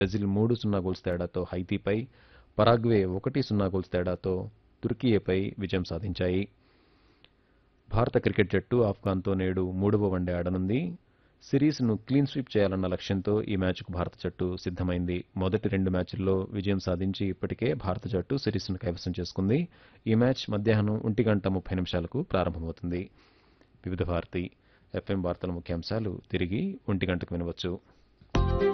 Brazil 3-0 goals తేడాతో హైతీపై, Paraguay 1-0 goals తేడాతో తుర్కియేపై విజయం సాధించాయి. భారత క్రికెట్ జట్టు ఆఫ్ఘాన్తో నేడు 3వ వన్డే ఆడనుంది. సిరీస్ను క్లీన్ స్వీప్ చేయాలన్న లక్ష్యంతో ఈ మ్యాచ్కు భారత జట్టు సిద్ధమైంది. మొదటి 2 మ్యాచ్ల్లో విజయం సాధించి ఇప్పటికే భారత జట్టు సిరీస్ను కైవసం చేసుకుంది. ఈ మ్యాచ్ మధ్యాహ్నం 1:30 ప్రారంభమవుతుంది. వివిధ భారతి ఎఫ్ఎం వార్తల ముఖ్యాంశాలు తిరిగి 1 గంటకు వినవచ్చు.